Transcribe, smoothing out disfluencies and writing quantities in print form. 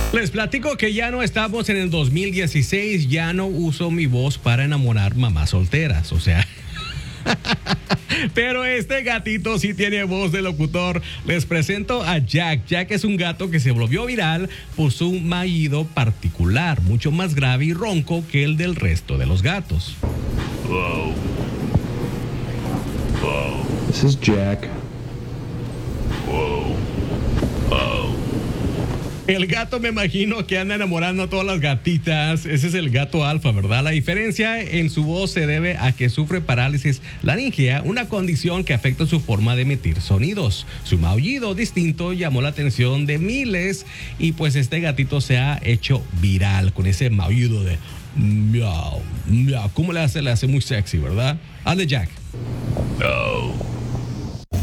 Les platico que ya no estamos en el 2016, ya no uso mi voz para enamorar mamás solteras, o sea. Pero este gatito sí tiene voz de locutor. Les presento a Jack. Jack es un gato que se volvió viral por su maullido particular, mucho más grave y ronco que el del resto de los gatos. Wow. Wow. This is Jack. Wow. Wow. El gato me imagino que anda enamorando a todas las gatitas. Ese es el gato alfa, ¿verdad? La diferencia en su voz se debe a que sufre parálisis laringea, una condición que afecta su forma de emitir sonidos. Su maullido distinto llamó la atención de miles y pues este gatito se ha hecho viral con ese maullido de miau, miau. ¿Cómo le hace? Le hace muy sexy, ¿verdad? Hazle, Jack. No.